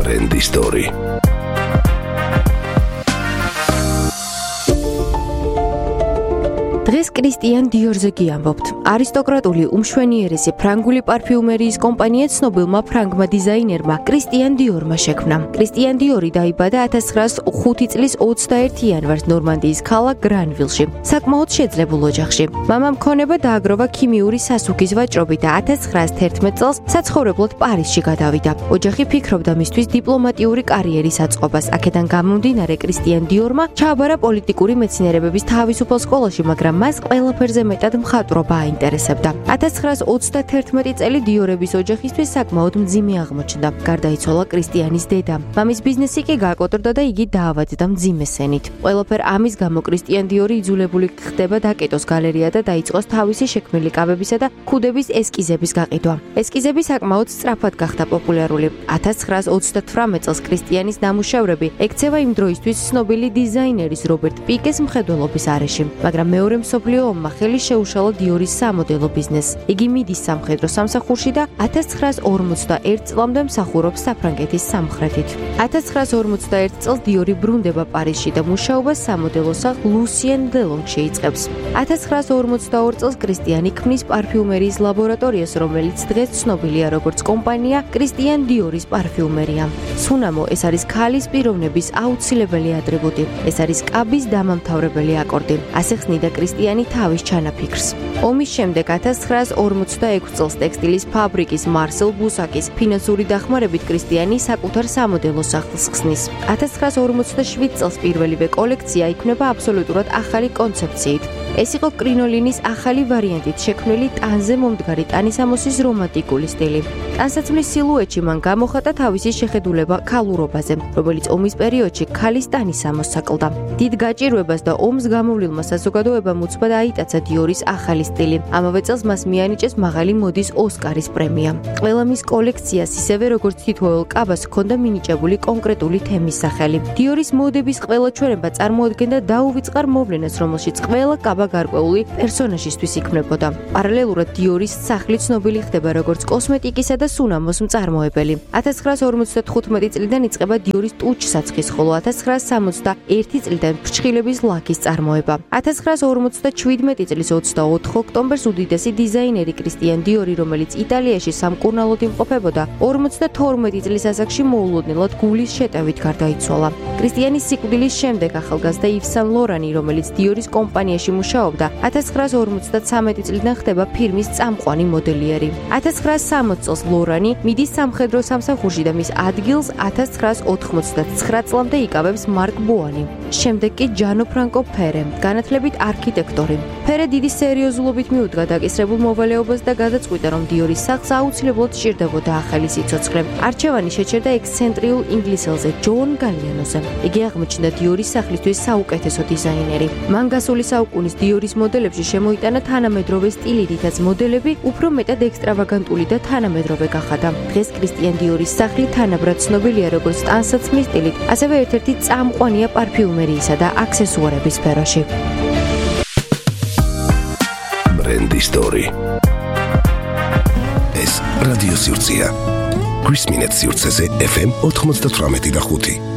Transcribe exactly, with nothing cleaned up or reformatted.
Brand Story. დღეს კრისტიან დიორზე გიამბობთ. არისტოკრატული უმშვენიერესი ფრანგული პარფიუმერიის კომპანია ცნობილმა ფრანგმა დიზაინერმა კრისტიან დიორმა შექმნა. კრისტიან დიორი დაიბადა ათას ცხრაას ხუთი წლის ოცდაერთი იანვარს ნორმანდიის ქალაქ გრანვილში, საკმაოდ შეძლებულ ოჯახში. მამამ ქონება დააგროვა ქიმიური სასუქის ვაჭრობით და ათას ცხრაას თერთმეტ წელს საცხოვრებლად პარიზში გადავიდა. ოჯახი ფიქრობდა მისთვის დიპლომატიური კარიერის აწყობას. აქედან გამომდინარე კრისტიან დიორმა ჩააბარა პოლიტიკური მეცნიერებების თავისუფალ სკოლაში, მაგრამ მას ყველაფერზე მეტად მხატვრობა აინტერესებდა. ათას ცხრაას ოცდათერთმეტი წელი დიორების ოჯახისთვის საკმაოდ მძიმე აღმოჩნდა. გარდაიცვალა კრისტიანის დედა. მამის ბიზნესი კი გაკოტრდა და იგი დაავადდა მძიმე სენით. ყველაფერ ამის გამო კრისტიან დიორი იძულებული ხდება დაკეტოს გალერეა და დაიწყოს თავისი შექმნილი კავებისა და ქუდების ესკიზების გაყიდვა. ესკიზები საკმაოდ სწრაფად გახდა პოპულარული. ათას ცხრაას ოცდათვრამეტ წელს კრისტიანის ნამუშევრები ექცევა იმ დროისთვის ცნობილი დიზაინერის რობერტ პიკეს მხედველობის არეში, მაგრამ მეორე მსოფლიო ომმა ხელი შეუშალა დიორის სამოდელო ბიზნესს. იგი მიდის სამხედრო სამსახურში და ათას ცხრაას ორმოცდაერთ წლამდე მსახურობს საფრანგეთის სამხრეთით. ათას ცხრაას ორმოცდაერთ წელს დიორი ბრუნდება პარიზში და მუშაობას სამოდელო სახლ ლუსიენ დელონში იწყებს. ათას ცხრაას ორმოცდაორ წელს კრისტიანი ქმნის პარფიუმერიის ლაბორატორიას, რომელიც დღეს ცნობილია როგორც კომპანია კრისტიან დიორის პარფიუმერია. სუნამო ეს არის ქალის პიროვნების აუცილებელი ატრიბუტი. ეს არის კაბის დამამთავრებელი აკორდი. ასე ხსნიდა კრისტიანი თავის ჩანაფიქრს. ომის შემდეგ ათას ცხრაას ორმოცდაექვსი წელს ტექსტილის ფაბრიკის მარსელ ბუსაკის ფინანსური დახმარებით კრისტიანი საკუთარ სამოდელო სახლს ხსნის. ათას ცხრაას ორმოცდაშვიდ წელს პირველივე კოლექცია იქმნება აბსოლუტურად ახალი კონცეფციით. ეს იყო კრინოლინის ახალი ვარიანტით შექმნილი ტანზე მომდგარი ტანისამოსის რომანტიკული სტილი. ტანსაცმლის სილუეტში მან გამოხატა თავისი შეხედულება ქალურობაზე, რომელიც ომის პერიოდში ქალის ტანისამოსს აკლდა. დიდ გაჭირვებას და ომს გამოვლილმა საზოგადოებამ უცბად აიტაცა დიორის ახალი სტილი. ამავე წელს მას მიანიჭეს მაღალი მოდის ოსკარის პრემია. ყველა მის კოლექციას, ისევე როგორც თითოეულ კაბას, ჰქონდა მინიჭებული კონკრეტული თემის სახელი. დიორის მოდების ყველა ჩვენება წარმოადგენდა დაუვიწყარ მოვლენას, რომელშიც ყველა კაბა გარკვეული პერსონაჟისთვის იქმნებოდა. პარალელურად დიორის სახლი ცნობილი ხდება როგორც კოსმეტიკისა და სუნამოს მწარმოებელი. ათას ცხრაას ორმოცდათხუთმეტი წლიდან იწყება დიორის ტუჩ-საცხის, ხოლო ათას ცხრაას სამოცდაერთი წლიდან ფრჩხილების ლაქის წარმოება. ათას ცხრაას ორმოცდაჩვიდმეტი წლის ოცდაოთხ ოქტომბერს უდიდესი დიზაინერი კრისტიან დიორი, რომელიც იტალიაში სამკურნალოდ იმყოფებოდა, ორმოცდათორმეტი წლის ასაკში მოულოდნელად გულის შეტევით გარდაიცვალა. კრისტიანის სიკვდილის შემდეგ ახალგაზრდა ივ სან ლორანი, რომელიც დიორის კომპანიაში მუშაობდა, ათას ცხრაას ორმოცდაცამეტი წლიდან ხდება ფირმის წამყვანი მოდელიერი. ათას ცხრაას სამოცდ წელს ლორანი მიდის სამხედრო სამსახურში და მის ადგილს ათას ცხრაას ოთხმოცდათცხრა წლამდე იკავებს მარკ ბუანი. შემდეგ კი ჯანო ფრანკო ფერე, განათლებით არქიტექტორი. ფერე დიდი სერიოზულობით მიუდგა დაკისრებულ მოვალეობას და გადაწყვიტა, რომ დიორის სახლს აუცილებლად სჭირდებოდა ახალი სიცოცხლე. არჩევანი შეჩერდა ექსცენტრიულ ინგლისელზე, ჯონ გალიანოზე. იგი აღმოჩნდა დიორის სახლისთვის საუკეთესო დიზაინერი. მან გასული საუკუნის დიორის მოდელებში შემოიტანა თანამედროვე სტილი, რითაც მოდელები უფრო მეტად ექსტრავაგანტული და თანამედროვე გახადა. დღეს კრისტიან დიორის სახლი თანაბრად ცნობილია როგორც ტანსაცმლის სტილით, ასევე ერთ-ერთი წამყვანია პარფიუმერიისა და აქსესუარების სფეროში. Brand Story. ეს რადიო სივრცეა. ქრის მინეტ სივრცეზე ეფ ემ ოთხმოცდათვრამეტი და ხუთი.